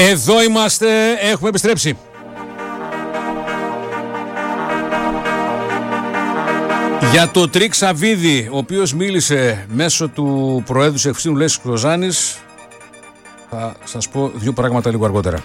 Εδώ είμαστε, έχουμε επιστρέψει. Για το Τρίκ Σαββίδη, ο οποίος μίλησε μέσω του Προέδρου της Ευθύνου Λέξης Κροζάνης, θα σας πω δύο πράγματα λίγο αργότερα.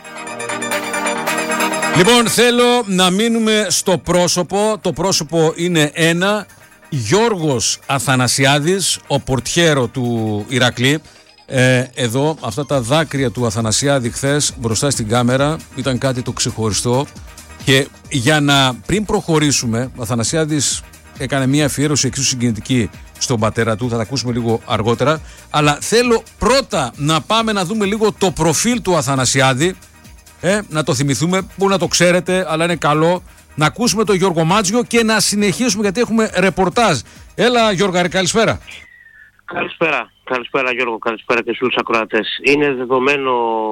Λοιπόν, θέλω να μείνουμε στο πρόσωπο. Το πρόσωπο είναι ένα. Γιώργος Αθανασιάδης, ο πορτιέρο του Ηρακλή. Εδώ αυτά τα δάκρυα του Αθανασιάδη χθες μπροστά στην κάμερα ήταν κάτι το ξεχωριστό. Και για να πριν προχωρήσουμε, ο Αθανασιάδης έκανε μια αφιέρωση εξίσου συγκινητική στον πατέρα του, θα τα ακούσουμε λίγο αργότερα. Αλλά θέλω πρώτα να πάμε να δούμε λίγο το προφίλ του Αθανασιάδη. Να το θυμηθούμε, που να το ξέρετε, αλλά είναι καλό να ακούσουμε τον Γιώργο Μάτζιο και να συνεχίσουμε γιατί έχουμε ρεπορτάζ. Έλα Γιώργαρη, καλησπέρα. Καλησπέρα Γιώργο, καλησπέρα και στους ακροατές. Είναι δεδομένο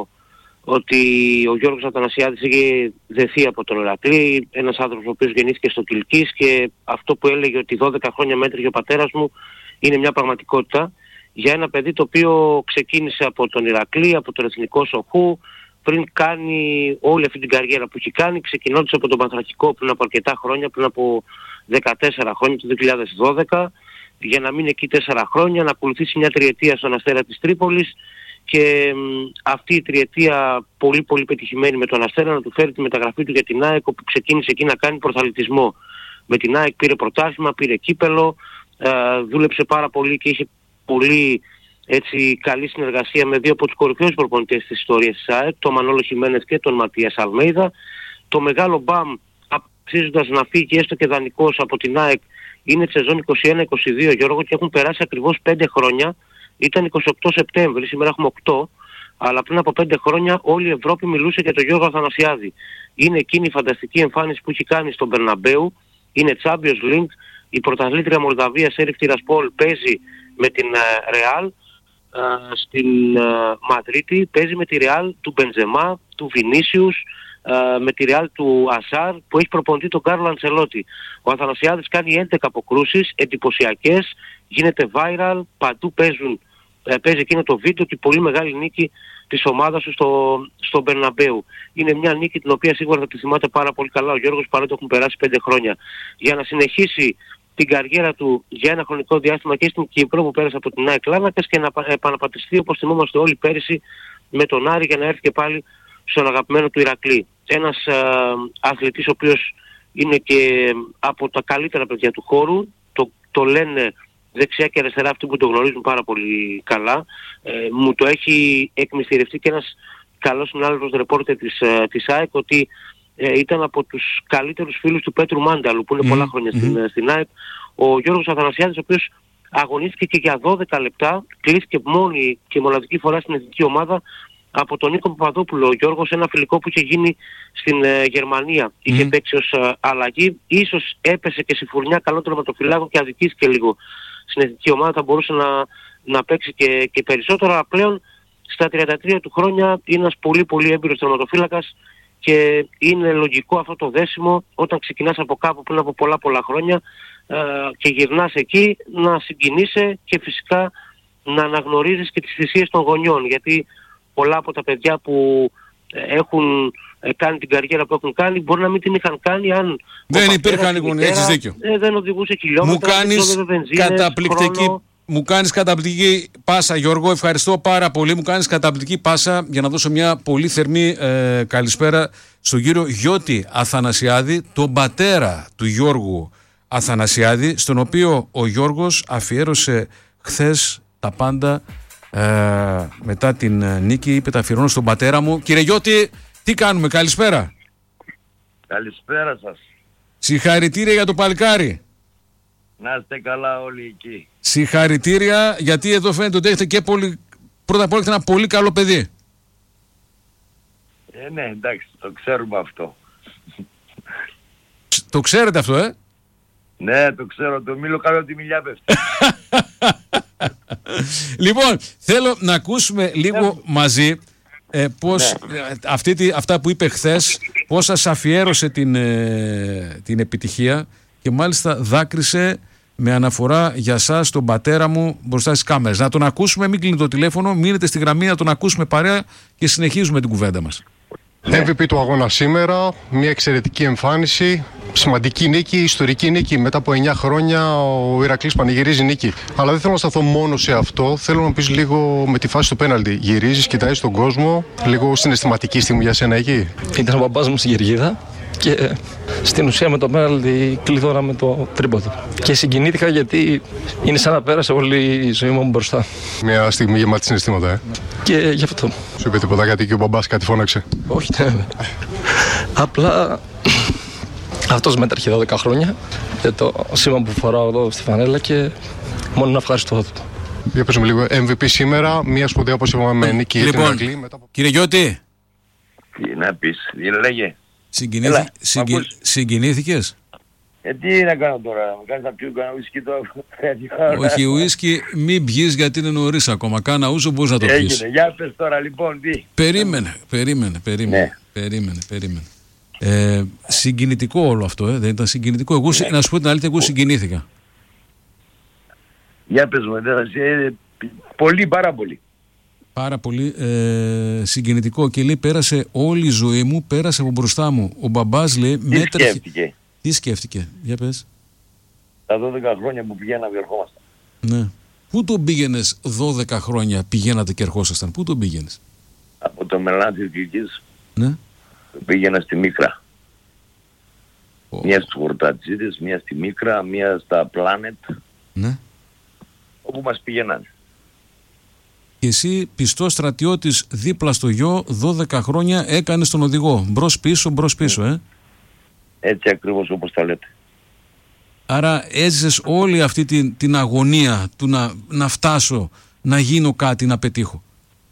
ότι ο Γιώργος Αθανασιάδης είχε δεθεί από τον Ηρακλή, ένας άνθρωπος ο οποίος γεννήθηκε στο Κιλκής, και αυτό που έλεγε ότι 12 χρόνια μέτρηγε ο πατέρας μου είναι μια πραγματικότητα για ένα παιδί το οποίο ξεκίνησε από τον Ηρακλή, από τον Εθνικό Σοχού, πριν κάνει όλη αυτή την καριέρα που έχει κάνει, ξεκινώντας από τον Πανθρακικό πριν από αρκετά χρόνια, πριν από 14 χρόνια, το 2012, για να μείνει εκεί 4 χρόνια, να ακολουθήσει μια τριετία στον Αστέρα της Τρίπολης και αυτή η τριετία πολύ πολύ πετυχημένη με τον Αστέρα να του φέρει τη μεταγραφή του για την ΑΕΚ, όπου ξεκίνησε εκεί να κάνει πρωταθλητισμό. Με την ΑΕΚ πήρε πρωτάθλημα, πήρε κύπελο, δούλεψε πάρα πολύ και είχε πολύ έτσι καλή συνεργασία με δύο από τους κορυφαίους προπονητές της ιστορίας της ΑΕΚ, τον Μανώλο Χιμένεθ και τον Ματίας Αλμέιδα. Το μεγάλο μπαμ, αξίζοντας να φύγει έστω και δανεικός από την ΑΕΚ, είναι τη σεζόν 21-22, Γιώργο, και έχουν περάσει ακριβώς 5 χρόνια. Ήταν 28 Σεπτέμβρη, σήμερα έχουμε 8, αλλά πριν από 5 χρόνια όλη η Ευρώπη μιλούσε για τον Γιώργο Αθανασιάδη. Είναι εκείνη η φανταστική εμφάνιση που έχει κάνει στον Μπερναμπέου, είναι Champions League, η πρωταθλήτρια Μολδαβίας Έριχ Τιρασπόλ παίζει με την Real στην Μαδρίτη, παίζει με τη Real του Μπενζεμά, του Βινίσιους, με τη Real του Ασάρ που έχει προπονητή τον Κάρλο Αντσελότη. Ο Αθανασιάδης κάνει 11 αποκρούσεις εντυπωσιακές, γίνεται viral, παντού παίζει εκείνο το βίντεο και πολύ μεγάλη νίκη της ομάδας του στο Μπερναμπέου. Είναι μια νίκη την οποία σίγουρα θα τη θυμάται πάρα πολύ καλά ο Γιώργος, παρότι έχουν περάσει 5 χρόνια. Για να συνεχίσει την καριέρα του για ένα χρονικό διάστημα και στην Κύπρο που πέρασε από την ΑΕΚ Λάρνακας και να επαναπατριστεί όπως θυμόμαστε όλοι πέρυσι με τον Άρη για να έρθει και πάλι στον αγαπημένο του Ηρακλή. Ένας αθλητής ο οποίος είναι και από τα καλύτερα παιδιά του χώρου, το λένε δεξιά και αριστερά αυτοί που το γνωρίζουν πάρα πολύ καλά. Μου το έχει εκμυστηρευτεί και ένας καλός συνάδελφος ρεπόρτερ της ΑΕΚ ότι ήταν από τους καλύτερους φίλους του Πέτρου Μάνταλου που είναι πολλά χρόνια στην ΑΕΚ. Ο Γιώργος Αθανασιάδης, ο οποίος αγωνίστηκε και για 12 λεπτά, κλείστηκε μόνη και μοναδική φορά στην εθνική ομάδα από τον Νίκο Παπαδόπουλο. Ο Γιώργος, ένα φιλικό που είχε γίνει στην Γερμανία, είχε παίξει ως αλλαγή, ίσως έπεσε και στη φουρνιά καλό τερματοφυλάκο και αδικήθηκε λίγο στην εθνική ομάδα, θα μπορούσε να παίξει και περισσότερο, αλλά πλέον στα 33 του χρόνια είναι ένας πολύ πολύ έμπειρος τερματοφύλακας και είναι λογικό αυτό το δέσιμο όταν ξεκινάς από κάπου πριν από πολλά χρόνια και γυρνάς εκεί να συγκινείσαι και φυσικά να αναγνωρίζεις και τις θυσίες των γονιών, γιατί πολλά από τα παιδιά που έχουν κάνει την καριέρα που έχουν κάνει μπορεί να μην την είχαν κάνει αν δεν υπήρχαν οι γονείς, έχεις δίκιο. Δεν οδηγούσε χιλιόμετρα, Μου κάνεις καταπληκτική πάσα, Γιώργο, ευχαριστώ πάρα πολύ. Μου κάνεις καταπληκτική πάσα για να δώσω μια πολύ θερμή καλησπέρα στον κύριο Γιώτη Αθανασιάδη, τον πατέρα του Γιώργου Αθανασιάδη, στον οποίο ο Γιώργος αφιέρωσε χθες τα πάντα. Μετά την νίκη είπε τα αφιερώνω στον πατέρα μου. Κύριε Γιώτη, τι κάνουμε, καλησπέρα. Καλησπέρα σας. Συγχαρητήρια για το παλικάρι. Να είστε καλά όλοι εκεί. Συγχαρητήρια, γιατί εδώ φαίνεται ότι έχετε και πολύ, πρώτα απ' όλα έχετε ένα πολύ καλό παιδί. Ναι, εντάξει, το ξέρουμε αυτό. Το ξέρετε αυτό, Ναι, το ξέρω, το μίλω καλό τη μιλιά πέφτει. Λοιπόν, θέλω να ακούσουμε λίγο μαζί πώς αυτά που είπε χθες, πώς σας αφιέρωσε την επιτυχία και μάλιστα δάκρυσε με αναφορά για σας, τον πατέρα μου, μπροστά στις κάμερες. Να τον ακούσουμε, μην κλείνει το τηλέφωνο, μείνετε στη γραμμή να τον ακούσουμε παρέα και συνεχίζουμε την κουβέντα μας. MVP του αγώνα σήμερα, μια εξαιρετική εμφάνιση, σημαντική νίκη, ιστορική νίκη. Μετά από 9 χρόνια ο Ηρακλής πανηγυρίζει νίκη. Αλλά δεν θέλω να σταθώ μόνο σε αυτό. Θέλω να πεις λίγο με τη φάση του πέναλτι. Γυρίζεις, κοιτάζεις τον κόσμο, λίγο συναισθηματική στιγμή για σένα εκεί. Ήταν ο παπάς μου στην Κερκίδα και στην ουσία με το πέναλτι κλειδώναμε το τρίποδο. Και συγκινήθηκα γιατί είναι σαν να πέρασε όλη η ζωή μου μπροστά. Μια στιγμή γεμάτη συναισθήματα, Και γι' αυτό. Σου είπε τίποτα γιατί και ο μπαμπάς κάτι φώναξε? Όχι, ναι. Απλά αυτός μέτρχε 12 χρόνια για το σήμα που φοράω εδώ στη φανέλα και μόνο να ευχαριστώ. Για πες μου λίγο, MVP σήμερα, μια σπουδαία όπως είπαμε με νίκη για την Ηρακλή. Κύριε Γιώτη. Τι να πεις, λέγε. Συγκινήθηκες? Τι να κάνω τώρα, μου κάνεις να πιω κανένα ουίσκι τώρα. Όχι, ουίσκι μην πιείς γιατί είναι νωρίς ακόμα. Κάνα ούζο μπορείς να το πεις. Έγινε, για πες τώρα λοιπόν τι. Περίμενε. Συγκινητικό όλο αυτό, δεν ήταν συγκινητικό? Εγώ, να σου πω την αλήθεια, εγώ συγκινήθηκα. Για πες μου, πολύ, πάρα πολύ. Πάρα πολύ συγκινητικό και λέει πέρασε όλη η ζωή μου, πέρασε από μπροστά μου. Ο μπαμπάς λέει μέτρχε. Τι σκέφτηκε, για πες. Τα 12 χρόνια που πηγαίναμε και ερχόμασταν. Ναι. Πού τον πήγαινες 12 χρόνια πηγαίνατε και ερχόσασταν, πού τον πήγαινες? Από το Μελάτι της Κυλκής, ναι. Πήγαινα στη Μίκρα. Μία στους Χορτατσίδες, μία στη Μίκρα, μία στα Planet. Ναι. Όπου μας πηγαίνανε. Και εσύ πιστός στρατιώτης δίπλα στο γιο, 12 χρόνια έκανες τον οδηγό. Μπρος πίσω, Έτσι ακριβώς όπως τα λέτε. Άρα έζησες όλη αυτή την αγωνία του να φτάσω, να γίνω κάτι, να πετύχω.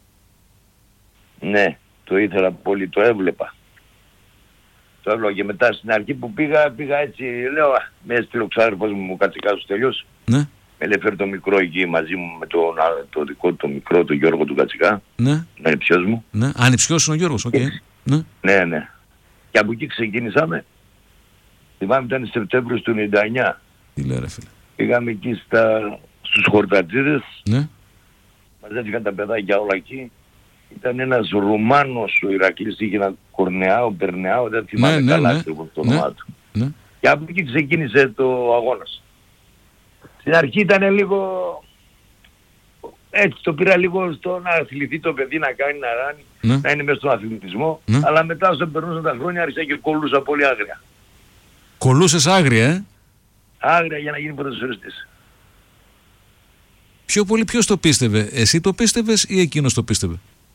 Ναι, το ήθελα πολύ, το έβλεπα. Το έβλεπα και μετά στην αρχή που πήγα έτσι, λέω, με έστειλε ο ξάδερφος μου Κατσικάς τελειώσει. Ναι. Με έφερε το μικρό εκεί μαζί μου με το δικό του το μικρό, τον Γιώργο του Κατσικά. Ναι. Τον ανιψιός μου. Ναι. Ανιψιός είναι ο Γιώργος, οκ. Ναι. Ναι. Και από εκεί ξεκίνησαμε. Θυμάμαι ήταν Σεπτέμβριος του 99. Τι λέει ρε φίλε. Πήγαμε εκεί στους Χορτατζίδες. Ναι. Μαζεύτηκαν τα παιδάκια όλα εκεί. Ήταν ένας Ρουμάνος ο Ηρακλής, είχε ένα Περνεάο, δεν θυμάμαι καλά ακριβώς το όνομά του. Ναι. Και από εκεί ξεκίνησε το αγώνας. Στην αρχή ήταν λίγο... Έτσι το πήρα λίγο στο να αθληθεί το παιδί, να κάνει, να ράνει, να είναι μέσα στον αθλητισμό. Αλλά μετά όσο περνούσαν τα χρόνια άρχισα και κολλούσα πολύ άγρια. Κολλούσες άγρια, Άγρια για να γίνει ποδοσφαιριστής. Πιο πολύ ποιος το πίστευε, εσύ το πίστευες ή εκείνος το πίστευε?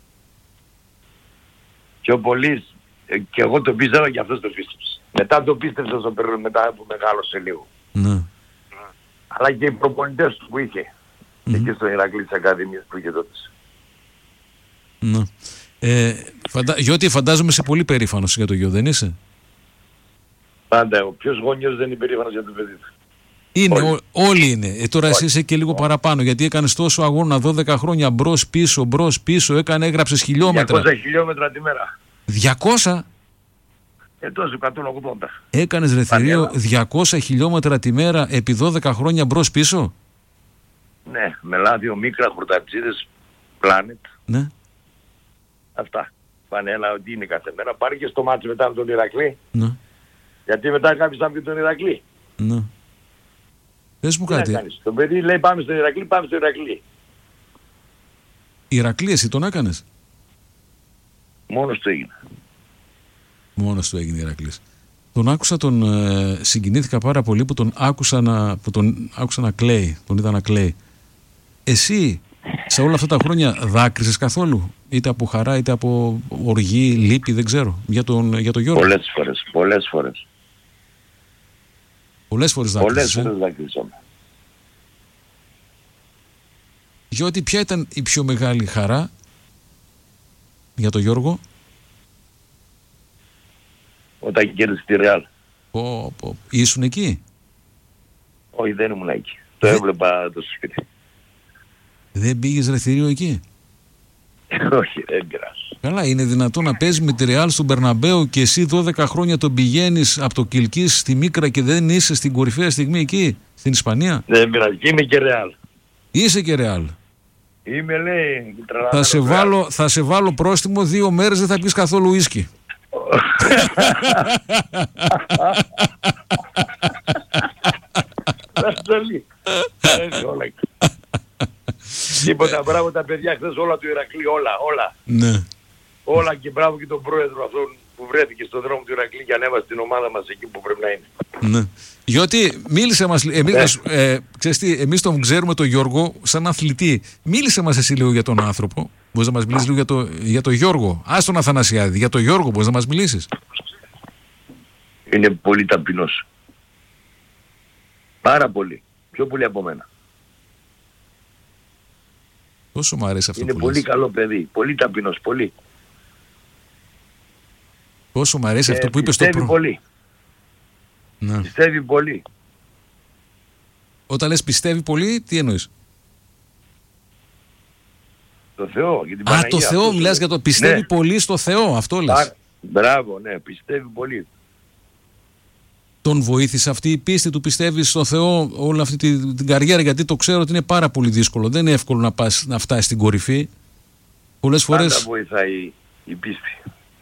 Πιο πολύ και εγώ το πίστευα και αυτός το πίστευε. Μετά το πίστευε μετά που μεγάλωσε λίγο. Ναι. Αλλά και οι προπονητές του που είχε. Εκεί στο Ηρακλή της Ακαδημίας που είχε τότε. Ναι. Γιώτη, φαντάζομαι είσαι πολύ περήφανος για το γιο, δεν είσαι? Πάντα, ποιος γονιός δεν είναι περήφανος για το παιδί του? Είναι, όλοι είναι. Τώρα εσύ είσαι και λίγο παραπάνω, γιατί έκανες τόσο αγώνα 12 χρόνια μπρος πίσω, έγραψες χιλιόμετρα. 200 χιλιόμετρα τη μέρα. 200? Τόσο 180. Έκανες ρε θηρίο 200 χιλιόμετρα τη μέρα επί 12 χρόνια μπρος πίσω? Ναι, Μελάδιο, Μίκρα, Χορτατσίδες, Planet. Ναι. Αυτά. Πανέλα, ότι είναι κάθε μέρα. Πάρει και στο μάτσο μετά με τον Ηρακλή. Ναι. Γιατί μετά κάποιος θα πει τον Ηρακλή. Ναι. Πες μου κάτι. Το παιδί λέει πάμε στον Ηρακλή, πάμε στον Ηρακλή. Ηρακλή εσύ τον έκανες? Μόνος του έγινε. Μόνος του έγινε Ηρακλής. Τον άκουσα, συγκινήθηκα πάρα πολύ που τον άκουσα να κλαίει, τον είδα να κλαίει. Εσύ σε όλα αυτά τα χρόνια δάκρυσες καθόλου? Είτε από χαρά, είτε από οργή, λύπη, δεν ξέρω, για τον Γιώργο? Πολλές φορές. Πολλές φορές δάκρυσες. Πολλές φορές δάκρυσαμε. Γιώτη, ποια ήταν η πιο μεγάλη χαρά για τον Γιώργο? Όταν κέρδισε τη Ρεάλ. Ήσουν εκεί? Όχι, δεν ήμουν εκεί. Το έβλεπα το σπίτι. Δεν πήγες ρε θηρίο εκεί? Όχι, δεν πειράζει. Καλά, είναι δυνατόν να παίζει με τη Ρεάλ στον Μπερναμπέου και εσύ 12 χρόνια τον πηγαίνεις από το Κιλκής στη Μίκρα και δεν είσαι στην κορυφαία στιγμή εκεί, στην Ισπανία? Δεν πειράζει, είμαι και Ρεάλ. Είσαι και Ρεάλ. Είμαι, λέει, Θα σε βάλω πρόστιμο 2 μέρες, δεν θα πεις καθόλου ουίσκι. Τίποτα, μπράβο τα παιδιά χθες, όλα του Ηρακλή, όλα. Ναι. Όλα και μπράβο και τον πρόεδρο αυτόν που βρέθηκε στον δρόμο του Ηρακλή και ανέβασε την ομάδα μας εκεί που πρέπει να είναι. Ναι. Γιώτη, μίλησε μας, ξέρεις τι, εμείς τον ξέρουμε τον Γιώργο σαν αθλητή. Μίλησε μας εσύ λίγο για τον άνθρωπο. Μπορείς να μας μιλήσεις λίγο για τον Γιώργο? Ας τον Αθανασιάδη, για τον Γιώργο μπορείς να μας μιλήσεις? Είναι πολύ ταπεινός. Πάρα πολύ. Πιο πολύ από μένα. Πόσο μου αρέσει αυτό είναι που πολύ λες. καλό παιδί. Πολύ ταπεινός. Πολύ. Πόσο μου αρέσει αυτό που είπες στο πιστεύει πολύ. Ναι. Πιστεύει πολύ. Όταν λες πιστεύει πολύ, τι εννοείς? Το Θεό. Για την Παναγία, το Θεό, μιλάς για το πιστεύει πολύ στο Θεό, αυτό λες. Μπράβο, ναι, πιστεύει πολύ. Τον βοήθησε αυτή η πίστη του, πιστεύει στο Θεό όλη αυτή την καριέρα? Γιατί το ξέρω ότι είναι πάρα πολύ δύσκολο. Δεν είναι εύκολο να φτάσει στην κορυφή. Πολλές φορές... Πάντα βοηθάει η πίστη.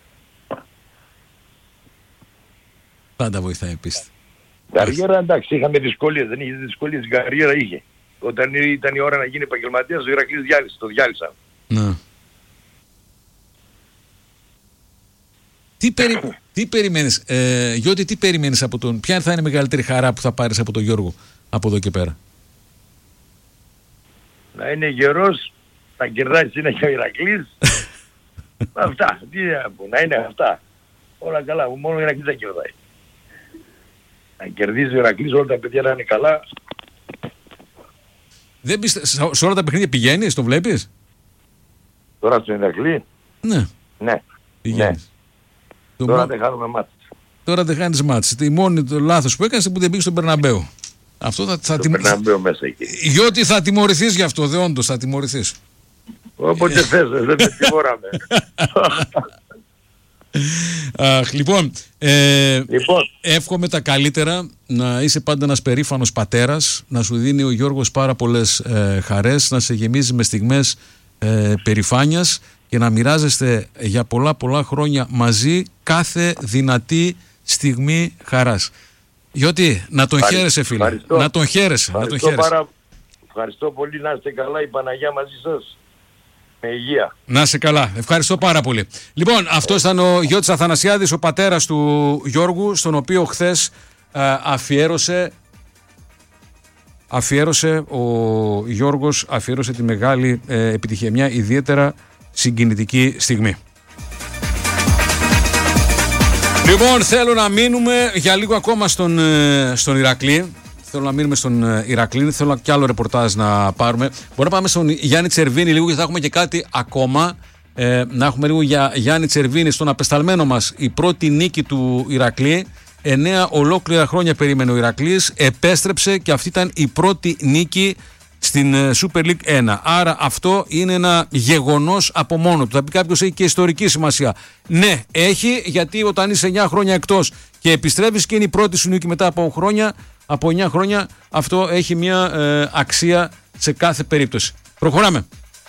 Πάντα βοηθάει η πίστη. Καριέρα, εντάξει, είχαμε δυσκολίες. Δεν είχε δυσκολίες, την καριέρα είχε. Όταν ήταν η ώρα να γίνει επαγγελματίας, ο Ηρακλής το διάλυσαν. Ναι. Τι περιμένεις, Γιώτη, τι περιμένεις από τον... Ποια θα είναι η μεγαλύτερη χαρά που θα πάρεις από τον Γιώργο από εδώ και πέρα? Να είναι γερός, να κερδάει συνέχεια ο Ηρακλής. Αυτά, να είναι αυτά. Όλα καλά, μόνο ο Ηρακλής δεν κερδάει. Να κερδίζει ο Ηρακλής, όλα τα παιδιά να είναι καλά. Σε όλα τα παιχνίδια πηγαίνεις, το βλέπεις? Τώρα στον Ηρακλή. Ναι. Πηγαίνεις. Τώρα δεν χάνουμε μάτς. Τώρα δεν χάνεις μάτς. Η μόνη το λάθος που έκανες που δεν πήγες στον Μπερναμπέου. Αυτό θα Μπερναμπέου μέσα εκεί. Γιώτη, θα τιμωρηθείς γι' αυτό, όντως θα τιμωρηθείς. Όποτε θες, δεν με τιμωράμε. Λοιπόν, εύχομαι τα καλύτερα, να είσαι πάντα ένας περήφανος πατέρας, να σου δίνει ο Γιώργος πάρα πολλές χαρές, να σε γεμίζει με στιγμές περηφάνειας και να μοιράζεστε για πολλά χρόνια μαζί κάθε δυνατή στιγμή χαράς. Γιώτη, να τον χαίρεσαι, φίλε. Ευχαριστώ. Να τον χαίρεσαι. Ευχαριστώ πολύ, να είστε καλά, η Παναγιά μαζί σας. Με υγεία. Να είσαι καλά. Ευχαριστώ πάρα πολύ. Λοιπόν, αυτός ήταν ο Γιώτης Αθανασιάδης, ο πατέρας του Γιώργου, στον οποίο χθες αφιέρωσε ο Γιώργος, αφιέρωσε τη μεγάλη επιτυχία, μια ιδιαίτερα συγκινητική στιγμή. Λοιπόν, θέλω να μείνουμε για λίγο ακόμα στον Ηρακλή. Θέλω να μείνουμε στον Ηρακλή, θέλω κι άλλο ρεπορτάζ να πάρουμε. Μπορούμε να πάμε στον Γιάννη Τσερβίνη λίγο, γιατί θα έχουμε και κάτι ακόμα. Να έχουμε λίγο για Γιάννη Τσερβίνη, στον απεσταλμένο μας. Η πρώτη νίκη του Ηρακλή. 9 ολόκληρα χρόνια περίμενε ο Ηρακλής. Επέστρεψε και αυτή ήταν η πρώτη νίκη στην Super League 1. Άρα αυτό είναι ένα γεγονός από μόνο του. Θα πει κάποιος έχει και ιστορική σημασία. Ναι, έχει, γιατί όταν είσαι 9 χρόνια εκτός και επιστρέφεις και είναι η πρώτη σου νίκη μετά από 9 χρόνια, αυτό έχει μια αξία σε κάθε περίπτωση. Προχωράμε.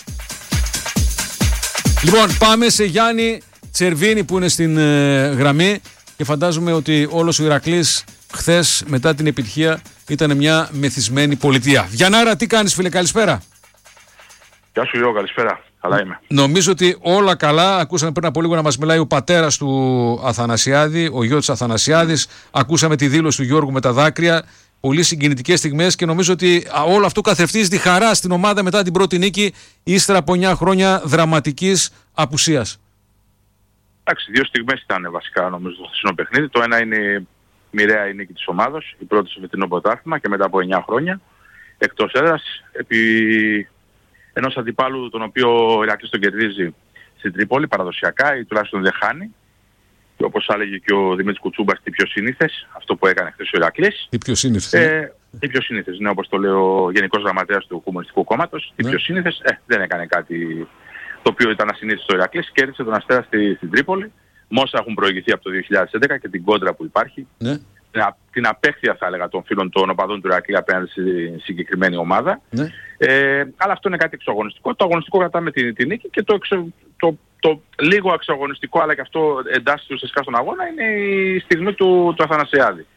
Λοιπόν, πάμε σε Γιάννη Τσερβίνη που είναι στην γραμμή και φαντάζομαι ότι όλος ο Ηρακλής χθες μετά την επιτυχία ήταν μια μεθυσμένη πολιτεία. Γιαννάρα, τι κάνεις, φίλε, καλησπέρα. Γεια σου, Γιώργο, καλησπέρα. Καλά είμαι. Νομίζω ότι όλα καλά. Ακούσαμε πριν από λίγο να μας μιλάει ο πατέρας του Αθανασιάδη, ο Γιώτης Αθανασιάδης. Ακούσαμε τη δήλωση του Γιώργου με τα δάκρυα. Πολύ συγκινητικές στιγμές και νομίζω ότι όλο αυτό καθευτίζει τη χαρά στην ομάδα μετά την πρώτη νίκη, ύστερα από 9 χρόνια δραματικής απουσίας. Εντάξει, 2 στιγμές ήταν βασικά νομίζω το χθεσινό παιχνίδι. Το ένα είναι μοιραία η νίκη της ομάδος, η πρώτη στο φετινό πρωτάθλημα και μετά από 9 χρόνια εκτός έδρας, επί ενός αντιπάλου τον οποίο ο Ηρακλής τον κερδίζει στην Τρίπολη παραδοσιακά ή τουλάχιστον δεν χάνει. Και όπως έλεγε και ο Δημήτρης Κουτσούμπας, τι πιο σύνηθες, αυτό που έκανε χθες ο Ηρακλής. Τι πιο σύνηθες. Τι πιο σύνηθες, ναι, όπως το λέει ο Γενικός Γραμματέας του Κομμουνιστικού Κόμματος. Τι πιο σύνηθες, δεν έκανε κάτι το οποίο ήταν ασυνήθιστο ο Ηρακλής, κέρδισε τον Αστέρα στην Τρίπολη, με όσα έχουν προηγηθεί από το 2011 και την κόντρα που υπάρχει. Ναι. Την απέχθεια, θα έλεγα, των φίλων των οπαδών του Ηρακλή απέναντι στη συγκεκριμένη ομάδα. Ναι. Αλλά αυτό είναι κάτι εξωαγωνιστικό. Το αγωνιστικό κρατάμε την νίκη και το λίγο εξωαγωνιστικό, αλλά και αυτό εντάσσεται ουσιαστικά στον αγώνα, είναι η στιγμή του Αθανασιάδη.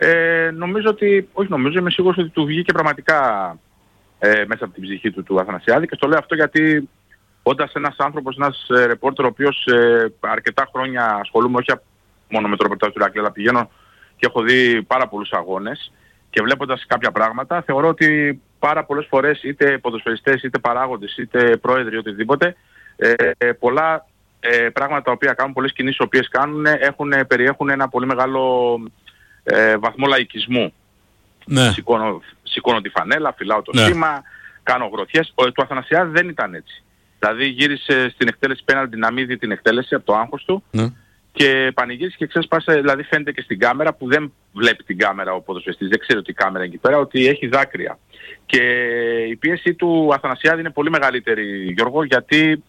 Είμαι σίγουρος ότι του βγήκε πραγματικά μέσα από την ψυχή του Αθανασιάδη, και στο λέω αυτό γιατί όντας ένας άνθρωπος, ένας ρεπόρτερ, ο οποίος αρκετά χρόνια ασχολούμαι όχι μόνο με το ρεπορτάζ του Ηρακλή, αλλά πηγαίνω και έχω δει πάρα πολλούς αγώνες και βλέποντας κάποια πράγματα, θεωρώ ότι πάρα πολλές φορές είτε ποδοσφαιριστές, είτε παράγοντες, είτε πρόεδροι, οτιδήποτε, πολλά πράγματα τα οποία κάνουν, πολλές κινήσεις οι οποίες κάνουν, περιέχουν ένα πολύ μεγάλο βαθμό λαϊκισμού. Ναι. Σηκώνω τη φανέλα, φυλάω το σήμα, κάνω γροθιές. Του Αθανασιάδη δεν ήταν έτσι. Δηλαδή γύρισε στην εκτέλεση πέναλτι να μην δει την εκτέλεση από το άγχος του, και πανηγύρισε και ξέσπασε, δηλαδή φαίνεται και στην κάμερα, που δεν βλέπει την κάμερα ο ποδοσφαιριστής, δεν ξέρει ότι η κάμερα είναι εκεί πέρα, ότι έχει δάκρυα. Και η πίεση του Αθανασιάδη είναι πολύ μεγαλύτερη, Γιώργο, γιατί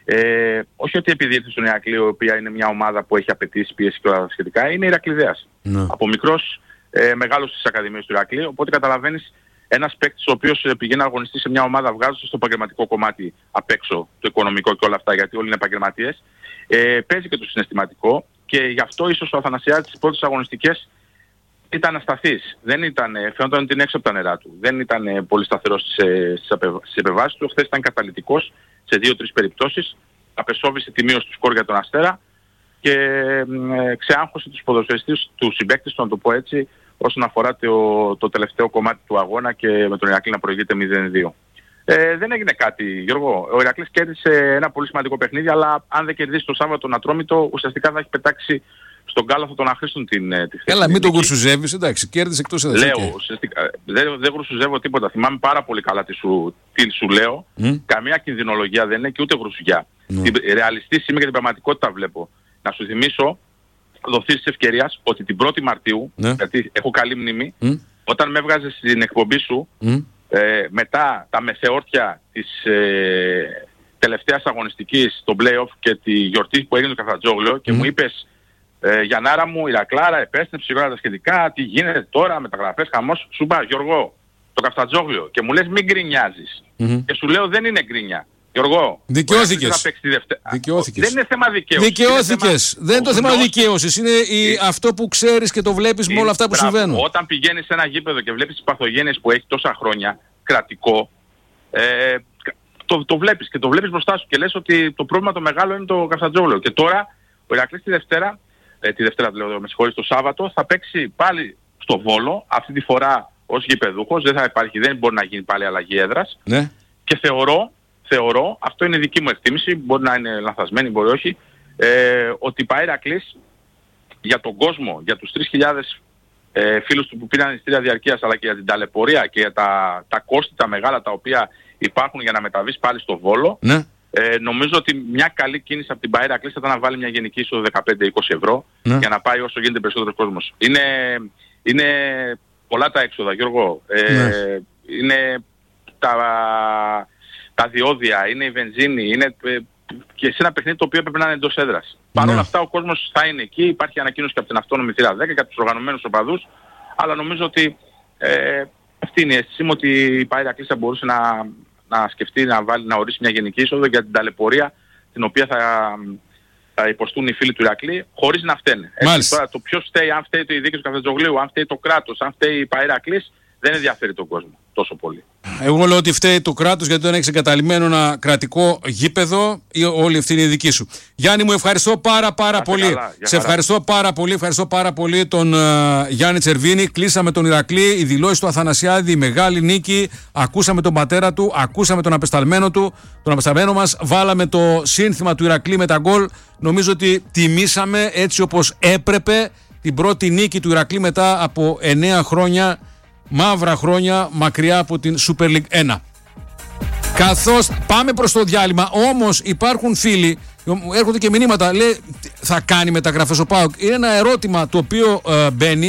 όχι ότι επειδή ήρθε στον Ηρακλή, η οποία είναι μια ομάδα που έχει απαιτήσει, πίεση και όλα τα σχετικά, είναι Ηρακλειδέας. Από μικρός μεγάλος στις ακαδημίες του Ηρακλή, οπότε καταλαβαίνεις ένας παίκτης ο οποίος πηγαίνει να αγωνιστεί σε μια ομάδα, βγάζοντας στο επαγγελματικό κομμάτι απ' έξω, το οικονομικό και όλα αυτά, γιατί όλοι είναι επαγγελματίες, παίζει και το συναισθηματικό, και γι' αυτό ίσως ο Αθανασιάδης στις πρώτες αγωνιστικές ήταν ασταθής. Φαίνονταν ότι είναι έξω από τα νερά του. Δεν ήταν πολύ σταθερός στις επεμβάσεις του. Χθες ήταν καταλυτικός σε 2-3 περιπτώσεις. Απεσόβησε τη μείωση του σκορ για τον Αστέρα και ξεάγχωσε τους ποδοσφαιριστές, τους συμπαίκτες, να το πω έτσι, όσον αφορά το τελευταίο κομμάτι του αγώνα και με τον Ηρακλή να προηγείται 0-2. Δεν έγινε κάτι, Γιώργο. Ο Ηρακλής κέρδισε ένα πολύ σημαντικό παιχνίδι, αλλά αν δεν κερδίσει το Σάββατο τον Ατρόμητο, ουσιαστικά θα έχει πετάξει στον κάλαθο των αχρήστων τη θέση. Έλα, μην τον γουρσουζεύεις, εντάξει, κέρδισε εκτός έδρας. Λέω, ουσιαστικά, δεν γουρσουζεύω τίποτα. Θυμάμαι πάρα πολύ καλά τι σου λέω. Καμία κινδυνολογία δεν είναι και ούτε γουρσουζιά. Ρεαλιστής είμαι και την πραγματικότητα βλέπω. Να σου θυμίσω, δοθείς της ευκαιρίας, ότι την 1η Μαρτίου, γιατί έχω καλή μνήμη, όταν με έβγαζες στην εκπομπή σου, μετά τα μεθεόρτια της τελευταίας αγωνιστικής, το play-off και τη γιορτή που έγινε το Καφτατζόγλιο, και μου είπες, Γιαννάρα μου, η Ρακλάρα επέστρεψε όλα τα σχετικά, τι γίνεται τώρα, μεταγραφές, χαμός. Σου είπα, Γιώργο, το Καφτατζόγλιο, και μου λες μην γκρινιάζεις. Και σου λέω δεν είναι γκρίνια. Γιώργο, δικαιώθηκες. Δεν είναι θέμα δικαίωσης. Δικαιώθηκες. Δεν είναι το θέμα δικαίωσης. Είναι αυτό που ξέρεις και το βλέπεις με όλα αυτά που συμβαίνουν. Όταν πηγαίνεις σε ένα γήπεδο και βλέπεις τις παθογένειες που έχει τόσα χρόνια, κρατικό, το βλέπεις και το βλέπεις μπροστά σου και λες ότι το πρόβλημα το μεγάλο είναι το Καφτατζόγλιο. Και τώρα ο Ηρακλής τη Δευτέρα, το Σάββατο, θα παίξει πάλι στο Βόλο, αυτή τη φορά ως γηπεδούχος, δεν μπορεί να γίνει πάλι αλλαγή έδρας. Ναι. Και θεωρώ, αυτό είναι δική μου εκτίμηση, μπορεί να είναι λανθασμένη, μπορεί όχι, ότι πάει Ηρακλής για τον κόσμο, για τους 3.000 φίλους του που πήραν εισιτήρια διαρκείας, αλλά και για την ταλαιπωρία και για τα κόστη τα μεγάλα τα οποία υπάρχουν για να μεταβείς πάλι στο Βόλο. Ναι. Νομίζω ότι μια καλή κίνηση από την ΠΑΕ Ηρακλής θα ήταν να βάλει μια γενική είσοδο 15-20 ευρώ για να πάει όσο γίνεται περισσότερος κόσμος. Είναι πολλά τα έξοδα, Γιώργο. Είναι τα διόδια, είναι η βενζίνη, είναι και σε ένα παιχνίδι το οποίο πρέπει να είναι εντός έδρας. Παρ' όλα αυτά ο κόσμος θα είναι εκεί, υπάρχει ανακοίνωση και από την αυτόνομη θύρα 10 και από τους οργανωμένους οπαδούς, αλλά νομίζω ότι αυτή είναι η αίσθηση μου, ότι η ΠΑΕ Ηρακλής θα μπορούσε να σκεφτεί να ορίσει μια γενική είσοδο για την ταλαιπωρία την οποία θα υποστούν οι φίλοι του Ηρακλή χωρίς να φταίνε. Τώρα το ποιος φταίει, αν φταίει το η δίκη του Καφτατζογλίου, αν φταίει το κράτος, αν φταίει η ΠΑΕ Ηρακλής, δεν ενδιαφέρει τον κόσμο τόσο πολύ. Εγώ λέω ότι φταίει το κράτος γιατί δεν έχεις εγκαταλειμμένο ένα κρατικό γήπεδο, ή όλη ευθύνη είναι δική σου. Γιάννη μου, ευχαριστώ πάρα πολύ. Σε ευχαριστώ πάρα πολύ τον Γιάννη Τσερβίνη. Κλείσαμε τον Ηρακλή, η δηλώση του Αθανασιάδη, η μεγάλη νίκη. Ακούσαμε τον πατέρα του, ακούσαμε τον απεσταλμένο του, τον απεσταλμένο μας. Βάλαμε το σύνθημα του Ηρακλή με τα γκολ. Νομίζω ότι τιμήσαμε έτσι όπως έπρεπε την πρώτη νίκη του Ηρακλή μετά από 9 χρόνια. Μαύρα χρόνια μακριά από την Super League 1. Καθώς πάμε προς το διάλειμμα, όμως υπάρχουν φίλοι, έρχονται και μηνύματα, λέει θα κάνει μεταγραφές ο ΠΑΟΚ. Είναι ένα ερώτημα το οποίο μπαίνει,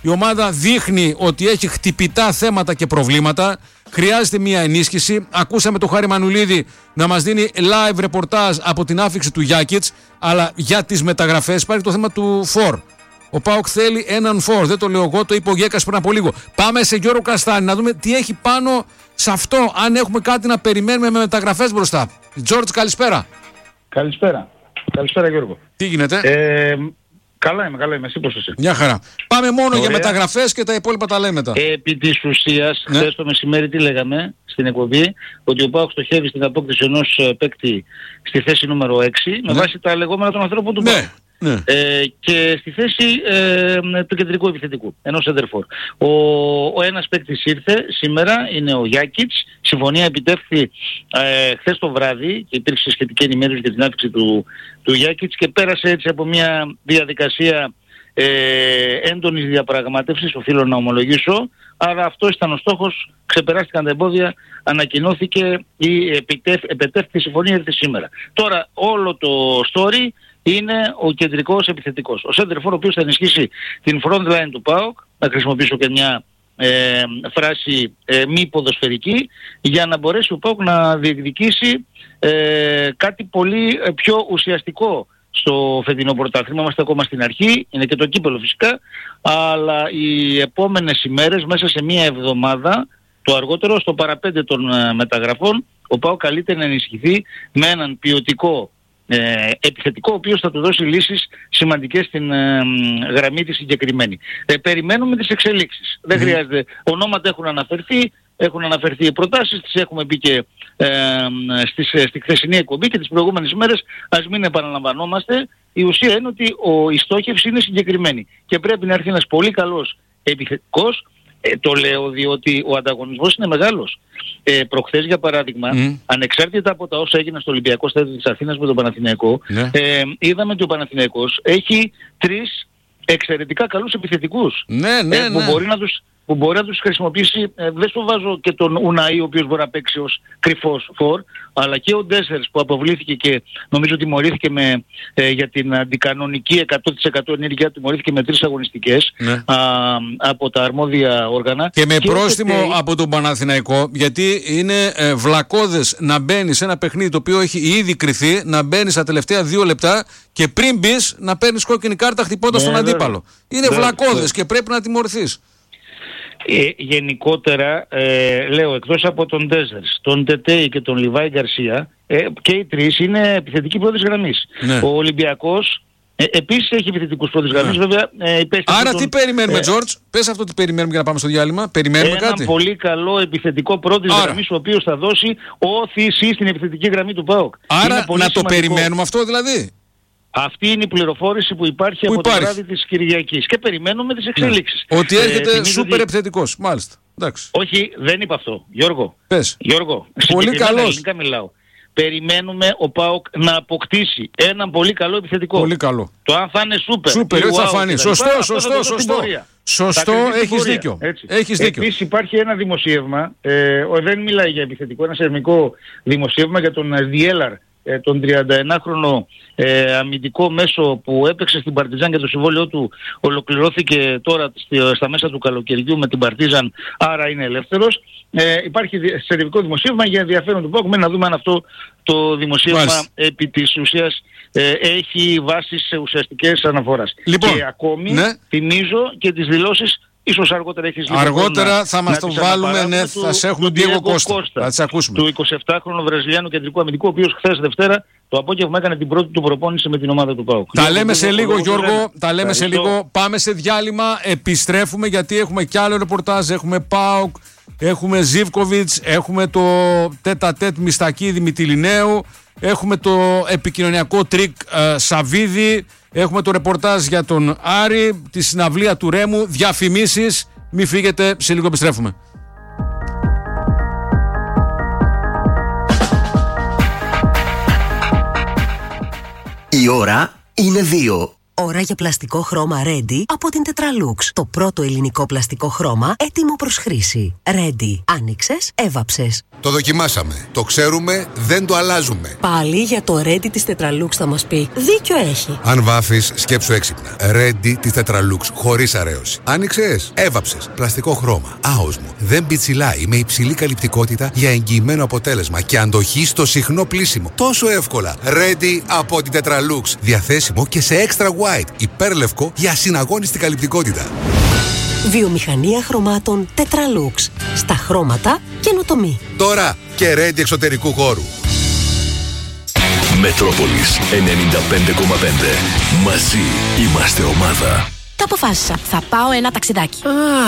Η ομάδα δείχνει ότι έχει χτυπητά θέματα και προβλήματα. Χρειάζεται μια ενίσχυση. Ακούσαμε τον Χάρη Μανουλίδη να μας δίνει live ρεπορτάζ από την άφιξη του Γιάκιτς. Αλλά για τις μεταγραφές υπάρχει το θέμα του φορ. Ο ΠΑΟΚ θέλει έναν φορ. Δεν το λέω εγώ, το είπε ο Γκέκας πριν από λίγο. Πάμε σε Γιώργο Καστάνη να δούμε τι έχει πάνω σε αυτό. Αν έχουμε κάτι να περιμένουμε με μεταγραφές μπροστά. Τζόρτζ, καλησπέρα. Καλησπέρα. Καλησπέρα, Γιώργο. Τι γίνεται? Καλά είμαι. Εσύ πώς είσαι? Μια χαρά. Πάμε μόνο για μεταγραφές και τα υπόλοιπα τα λέμε μετά. Επί της ουσίας, χθες το μεσημέρι τι λέγαμε στην εκπομπή, ότι ο ΠΑΟΚ στοχεύει στην απόκτηση ενός παίκτη στη θέση νούμερο 6, με βάση τα λεγόμενα των ανθρώπων του ΠΑΟΚ. Ναι. Και στη θέση του κεντρικού επιθετικού, ενός σέντερφορ. Ο ένας παίκτης ήρθε σήμερα, είναι ο Γιάκιτς. Συμφωνία επιτεύχθη χθες το βράδυ και υπήρξε σχετική ενημέρωση για την άφηξη του Γιάκιτς και πέρασε έτσι από μια διαδικασία έντονης διαπραγμάτευσης, οφείλω να ομολογήσω. Άρα αυτός ήταν ο στόχος, ξεπεράστηκαν τα εμπόδια, ανακοινώθηκε ή επετεύχθη η συμφωνία, ήρθε σήμερα. Τώρα όλο το story είναι ο κεντρικός επιθετικός. Ο σέντερφορ ο οποίος θα ενισχύσει την front line του ΠΑΟΚ, να χρησιμοποιήσω και μια φράση μη ποδοσφαιρική, για να μπορέσει ο ΠΑΟΚ να διεκδικήσει κάτι πολύ πιο ουσιαστικό στο φετινό πρωτάθλημα. Είμαστε ακόμα στην αρχή, είναι και το κύπελλο φυσικά, αλλά οι επόμενες ημέρες, μέσα σε μία εβδομάδα, το αργότερο στο παραπέντε των μεταγραφών, ο ΠΑΟΚ καλείται να ενισχυθεί με έναν ποιοτικό επιθετικό, ο οποίος θα του δώσει λύσεις σημαντικές στην γραμμή της συγκεκριμένη. Περιμένουμε τις εξελίξεις. Δεν χρειάζεται. Ονόματα έχουν αναφερθεί οι προτάσεις, τις έχουμε πει και στη χθεσινή εκπομπή και τις προηγούμενες μέρες. Ας μην επαναλαμβανόμαστε. Η ουσία είναι ότι η στόχευση είναι συγκεκριμένη και πρέπει να έρθει ένας πολύ καλός επιθετικός. Το λέω διότι ο ανταγωνισμός είναι μεγάλος. Προχθές για παράδειγμα, ανεξάρτητα από τα όσα έγιναν στο Ολυμπιακό Στάδιο της Αθήνας με τον Παναθηναϊκό, είδαμε ότι ο Παναθηναϊκός έχει 3 εξαιρετικά καλούς επιθετικούς που μπορεί να τους χρησιμοποιήσει. Δεν σου βάζω και τον Ουναή, ο οποίος μπορεί να παίξει ως κρυφός φορ, αλλά και ο Ντέσσερς που αποβλήθηκε και νομίζω τιμωρήθηκε για την αντικανονική 100% ενέργεια, τιμωρήθηκε με 3 αγωνιστικές από τα αρμόδια όργανα. Και με πρόστιμο από τον Παναθηναϊκό, γιατί είναι βλακώδες να μπαίνει σε ένα παιχνίδι το οποίο έχει ήδη κρυθεί, να μπαίνει στα τελευταία 2 λεπτά και πριν μπεις να παίρνεις κόκκινη κάρτα χτυπώντας τον αντίπαλο. Είναι βλακώδες και πρέπει να τιμωρηθείς. Γενικότερα λέω, εκτός από τον Ντέζερς, τον Τετέι και τον Λιβάη Γκαρσία, και οι 3 είναι επιθετικοί πρώτης γραμμής. Ο Ολυμπιακός επίσης έχει επιθετικούς πρώτης γραμμής, βέβαια. Άρα τι περιμένουμε, Τζόρτζ? Πες αυτό, τι περιμένουμε για να πάμε στο διάλειμμα. Περιμένουμε κάτι? Ένα πολύ καλό επιθετικό πρώτης γραμμής, ο οποίος θα δώσει όθηση στην επιθετική γραμμή του ΠΑΟΚ. Άρα να το περιμένουμε αυτό δηλαδή? Αυτή είναι η πληροφόρηση που υπάρχει από το βράδυ της Κυριακής και περιμένουμε τις εξελίξεις. Ότι έρχεται σούπερ επιθετικός, μάλιστα. Εντάξει. Όχι, δεν είπα αυτό. Γιώργο. Πες. Γιώργο. Πολύ καλός. Μιλάω. Περιμένουμε ο ΠΑΟΚ να αποκτήσει έναν πολύ καλό επιθετικό. Πολύ καλό. Το αν θα είναι σούπερ. Σούπερ, θα φανεί. Σωστό, έχεις δίκιο. Επίσης υπάρχει ένα δημοσίευμα, δεν μιλάει για επιθετικό, ένα σερμικό δημοσίευμα για τον Διέλαρ, τον 31χρονο αμυντικό μέσο που έπαιξε στην Παρτιζάν και το συμβόλαιό του ολοκληρώθηκε τώρα στα μέσα του καλοκαιριού με την Παρτιζάν, άρα είναι ελεύθερος. Υπάρχει σερβικό δημοσίευμα για ενδιαφέρον του ΠΑΟΚ, να δούμε αν αυτό το δημοσίευμα επί της ουσίας έχει βάσεις σε ουσιαστικές αναφοράς. Λοιπόν, και ακόμη θυμίζω και τις δηλώσεις. Ίσως αργότερα έχεις λίγο αργότερα θα μας το βάλουμε, θα σε έχουμε Διέγκο Κώστα. Θα τις ακούσουμε. Του 27χρονου Βραζιλιάνου κεντρικού αμυντικού, ο οποίος χθες Δευτέρα το απόγευμα έκανε την πρώτη του προπόνηση με την ομάδα του ΠΑΟΚ. Τα λέμε σε λίγο, Γιώργο. Τα λέμε σε λίγο. Πάμε σε διάλειμμα. Επιστρέφουμε γιατί έχουμε κι άλλο ρεπορτάζ. Έχουμε ΠΑΟΚ, έχουμε Ζίβκοβιτς, έχουμε το τέτα-τέτ Μιστακίδη Μυτιληναίου, έχουμε το επικοινωνιακό τρίκ Σαβίδη. Έχουμε το ρεπορτάζ για τον Άρη, τη συναυλία του Ρέμου, διαφημίσεις. Μη φύγετε, σε λίγο επιστρέφουμε. Η ώρα είναι 2. Ώρα για πλαστικό χρώμα Ready από την Tetralux. Το πρώτο ελληνικό πλαστικό χρώμα έτοιμο προς χρήση. Ready. Άνοιξες, έβαψες. Το δοκιμάσαμε. Το ξέρουμε, δεν το αλλάζουμε. Πάλι για το Ready της Tetralux θα μας πει. Δίκιο έχει. Αν βάφεις, σκέψου έξυπνα. Ready της Tetralux, χωρίς αρέωση. Άνοιξες, έβαψες. Πλαστικό χρώμα. Άοσμο. Δεν πιτσιλάει, με υψηλή καλυπτικότητα για εγγυημένο αποτέλεσμα και αντοχή στο συχνό πλύσιμο. Τόσο εύκολα. Ready από την Tetralux. Διαθέσιμο και σε extra white. Υπέρλευκο για ασυναγώνιστη καλυπτικότητα. Βιομηχανία χρωμάτων Tetralux. Στα χρώματα καινοτομή. Τώρα και Ready εξωτερικού χώρου. Μετρόπολης 95,5. Μαζί είμαστε ομάδα. Τα αποφάσισα. Θα πάω ένα ταξιδάκι.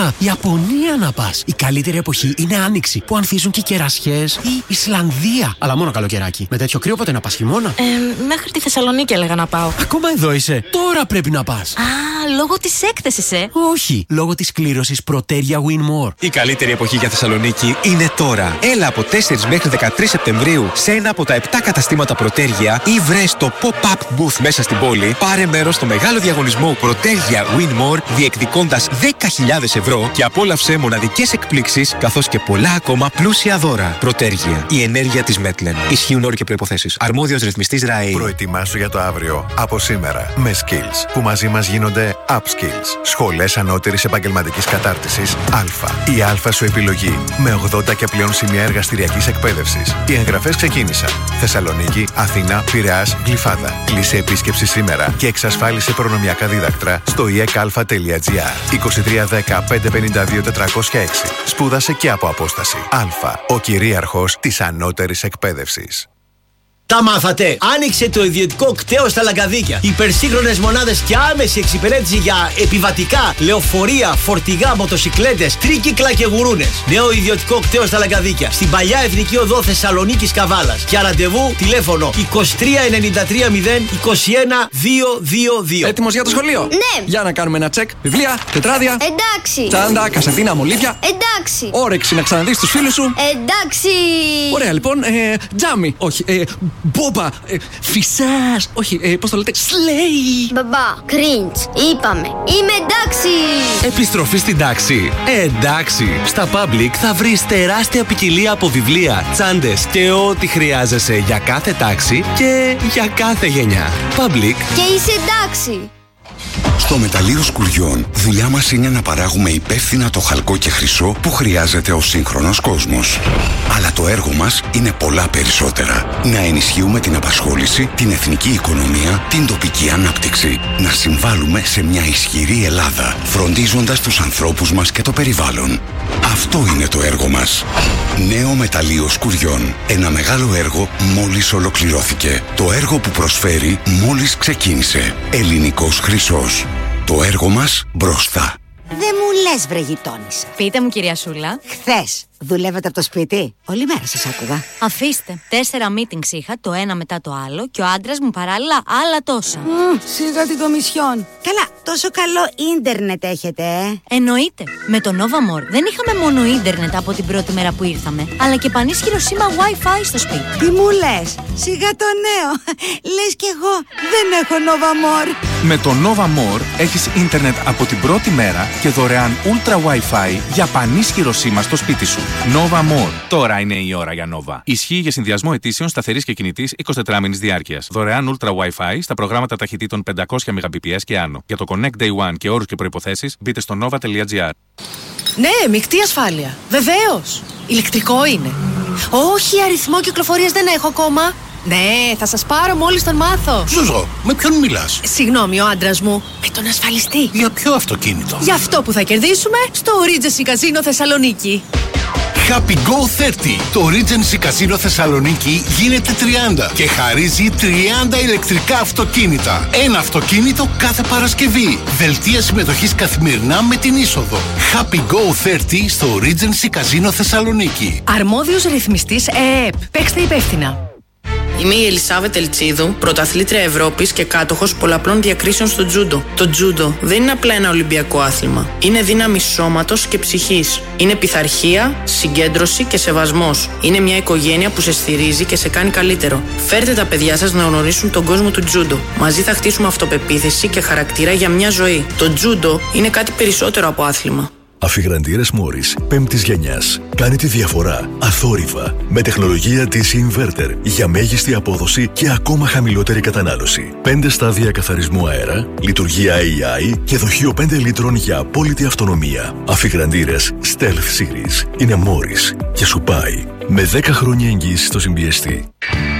Ιαπωνία να πας. Η καλύτερη εποχή είναι άνοιξη, που ανθίζουν και οι κερασιές. Ή Ισλανδία. Αλλά μόνο καλοκαιράκι. Με τέτοιο κρύο πότε να πας, χειμώνα? Μέχρι τη Θεσσαλονίκη έλεγα να πάω. Ακόμα εδώ είσαι. Τώρα πρέπει να πας. Λόγω της έκθεσης, Όχι. Λόγω της κλήρωσης Proteria Win More. Η καλύτερη εποχή για Θεσσαλονίκη είναι τώρα. Έλα από 4 μέχρι 13 Σεπτεμβρίου σε ένα από τα 7 καταστήματα Proteria ή βρες το pop-up booth μέσα στην πόλη. Πάρε μέρος στο μεγάλο διαγωνισμό Proteria Win More, διεκδικώντας 10.000 ευρώ και απόλαυσε μοναδικές εκπλήξεις καθώς και πολλά ακόμα πλούσια δώρα. Proteria. Η ενέργεια της Μέτλεν. Ισχύουν όροι και προϋποθέσεις. Αρμόδιος ρυθμιστής ΡΑΕ. Προετοιμάσου για το αύριο από σήμερα με Skills, που μαζί μας γίνονται Upskills. Σχολές ανώτερης επαγγελματικής κατάρτισης Α. Η Α σου επιλογή. Με 80 και πλέον σημεία εργαστηριακής εκπαίδευσης. Οι εγγραφές ξεκίνησαν. Θεσσαλονίκη, Αθήνα, Πειραιάς, Γλυφάδα. Κλείσε επίσκεψη σήμερα και εξασφάλισε προνομιακά δίδακτρα στο iecalfa.gr. 2310 552 406. Σπούδασε και από απόσταση. Α. Ο κυρίαρχος της ανώτερης εκπαίδευσης. Τα μάθατε! Άνοιξε το ιδιωτικό κτέο στα Λαγκαδίκια. Υπερσύγχρονες μονάδες και άμεση εξυπηρέτηση για επιβατικά, λεωφορεία, φορτηγά, μοτοσικλέτες, τρίκυκλα και γουρούνες. Νέο ιδιωτικό κτέο στα Λαγκαδίκια. Στην παλιά Εθνική Οδό Θεσσαλονίκης Καβάλας. Για ραντεβού τηλέφωνο 23 93 0 21 222. Έτοιμος για το σχολείο? Ναι! Για να κάνουμε ένα τσεκ. Βιβλία, τετράδια. Εντάξει! Τσάντα, κασετίνα, μολύβια. Εντάξει! Όρεξη να ξαναδείς τους φίλους σου. Εντάξει! Ωραία, λοιπόν, τζάμι. Όχι, μπόμπα, φυσάς, όχι, πώς το λέτε, σλέι. Μπαμπά, κριντς, είπαμε, είμαι εντάξει. Επιστροφή στην τάξη. Εντάξει, στα Public θα βρεις τεράστια ποικιλία από βιβλία, τσάντες και ό,τι χρειάζεσαι για κάθε τάξη και για κάθε γενιά. Public. Και είσαι εντάξει. Στο μεταλλείο Σκουριών, δουλειά μας είναι να παράγουμε υπεύθυνα το χαλκό και χρυσό που χρειάζεται ο σύγχρονος κόσμος. Αλλά το έργο μας είναι πολλά περισσότερα. Να ενισχύουμε την απασχόληση, την εθνική οικονομία, την τοπική ανάπτυξη. Να συμβάλλουμε σε μια ισχυρή Ελλάδα, φροντίζοντας τους ανθρώπους μας και το περιβάλλον. Αυτό είναι το έργο μας. Νέο μεταλλείο Σκουριών. Ένα μεγάλο έργο μόλις ολοκληρώθηκε. Το έργο που προσφέρει μόλις ξεκίνησε. Ελληνικός χρυσός. Το έργο μας μπροστά. Δεν μου λες, βρε γειτόνισσα. Πείτε μου, κυρία Σούλα. Χθες δουλεύετε από το σπίτι? Όλη μέρα σας άκουγα. Αφήστε. 4 meetings είχα, το ένα μετά το άλλο, και ο άντρας μου παράλληλα άλλα τόσα. Σιγά την κομισιόν. Καλά, τόσο καλό ίντερνετ έχετε, Εννοείται. Με το Nova More δεν είχαμε μόνο ίντερνετ από την πρώτη μέρα που ήρθαμε, αλλά και πανίσχυρο σήμα Wi-Fi στο σπίτι. Τι μου λες? Σιγά το νέο. Λες κι εγώ δεν έχω Nova More. Με το Nova More έχεις ίντερνετ από την πρώτη μέρα και δωρεάν Ultra Wi-Fi για πανίσχυρο σήμα στο σπίτι σου. Nova More. Τώρα είναι η ώρα για Nova. Ισχύει για συνδυασμό αιτήσεων σταθερής και κινητής 24 μήνες διάρκειας. Δωρεάν Ultra Wi-Fi στα προγράμματα ταχυτήτων 500 Mbps και άνω. Για το Connect Day One και όρους και προϋποθέσεις μπείτε στο nova.gr. Ναι, μεικτή ασφάλεια. Βεβαίως. Ηλεκτρικό είναι. Όχι, αριθμό κυκλοφορίας δεν έχω ακόμα. Ναι, θα σας πάρω μόλις τον μάθω. Ζουζό, με ποιον μιλάς? Συγγνώμη, ο άντρας μου. Με τον ασφαλιστή. Για ποιο αυτοκίνητο? Για αυτό που θα κερδίσουμε στο Regency Casino Θεσσαλονίκη. Happy Go 30. Το Regency Casino Θεσσαλονίκη γίνεται 30 και χαρίζει 30 ηλεκτρικά αυτοκίνητα. Ένα αυτοκίνητο κάθε Παρασκευή. Δελτία συμμετοχής καθημερινά με την είσοδο. Happy Go 30 στο Regency Casino Θεσσαλονίκη. Αρμόδιος ρυθμιστής ΕΕΠ. Παίξτε υπεύθυνα. Είμαι η Ελισάβετ Ελτσίδου, πρωταθλήτρια Ευρώπης και κάτοχος πολλαπλών διακρίσεων στο τζούντο. Το τζούντο δεν είναι απλά ένα ολυμπιακό άθλημα. Είναι δύναμη σώματος και ψυχής. Είναι πειθαρχία, συγκέντρωση και σεβασμός. Είναι μια οικογένεια που σε στηρίζει και σε κάνει καλύτερο. Φέρτε τα παιδιά σας να γνωρίσουν τον κόσμο του τζούντο. Μαζί θα χτίσουμε αυτοπεποίθηση και χαρακτήρα για μια ζωή. Το τζούντο είναι κάτι περισσότερο από άθλημα. Αφιγραντήρες Μόρις 5ης γενιάς. Κάνει τη διαφορά αθόρυβα με τεχνολογία DC Inverter για μέγιστη απόδοση και ακόμα χαμηλότερη κατανάλωση. 5 στάδια καθαρισμού αέρα, λειτουργία AI και δοχείο 5 λίτρων για απόλυτη αυτονομία. Αφιγραντήρες Stealth Series είναι Μόρις και σου πάει με 10 χρόνια εγγύηση στο συμπιεστή.